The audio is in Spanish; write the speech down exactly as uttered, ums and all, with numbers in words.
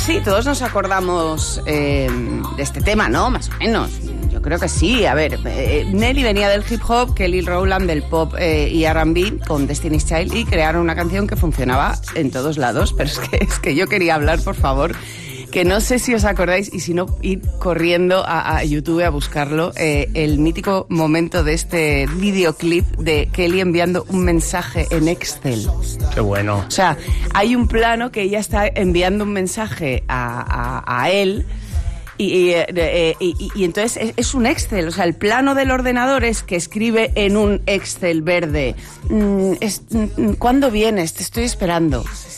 Sí, todos nos acordamos eh, de este tema, ¿no? Más o menos. Yo creo que sí. A ver, eh, Nelly venía del hip hop, Kelly Rowland del pop eh, y R and B con Destiny's Child y crearon una canción que funcionaba en todos lados. Pero es que, es que yo quería hablar, por favor, que no sé si os acordáis, y si no, ir corriendo a, a YouTube a buscarlo, eh, el mítico momento de este videoclip de Kelly enviando un mensaje en Excel. Qué bueno. O sea, hay un plano que ella está enviando un mensaje a, a, a él y, y, eh, y, y entonces es, es un Excel. O sea, el plano del ordenador es que escribe en un Excel verde. Mm, es, mm, ¿Cuándo vienes? Te estoy esperando.